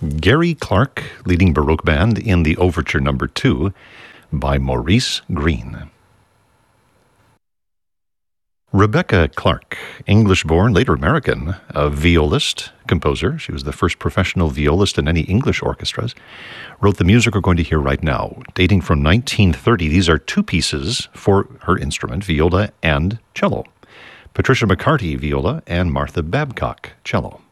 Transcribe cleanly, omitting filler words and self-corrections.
Gary Clark leading Baroque Band in the Overture No. 2 by Maurice Greene. Rebecca Clark, English-born, later American, a violist, composer. She was the first professional violist in any English orchestras. Wrote the music we're going to hear right now, dating from 1930. These are two pieces for her instrument, viola and cello. Patricia McCarty, viola, and Martha Babcock, cello.